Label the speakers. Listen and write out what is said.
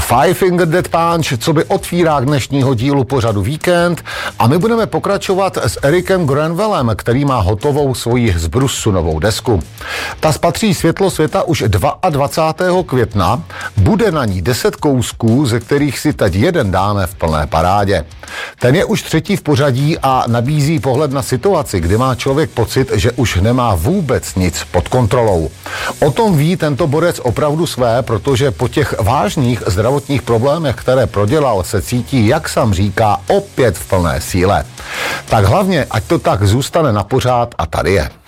Speaker 1: Five Finger Death Punch, co by otvírák dnešního dílu pořadu Víkend, a my budeme pokračovat s Erikem Granwellem, který má hotovou svoji zbrusu novou desku. Ta spatří světlo světa už 22. května, bude na ní 10 kousků, ze kterých si teď jeden dáme v plné parádě. Ten je už třetí v pořadí a nabízí pohled na situaci, kdy má člověk pocit, že už nemá vůbec nic pod kontrolou. O tom ví tento borec opravdu své, protože po těch vážných zdravotních problémech, které prodělal, se cítí, jak sám říká, opět v plné síle. Tak hlavně, ať to tak zůstane na pořád, a tady je.